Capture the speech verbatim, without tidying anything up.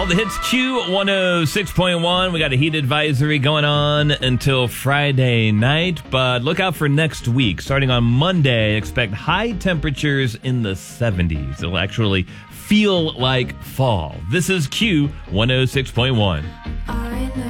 All the hits, Q one oh six point one. We got a heat advisory going on until Friday night, but look out for next week. Starting on Monday, expect high temperatures in the seventies. It'll actually feel like fall. This is Q one oh six point one.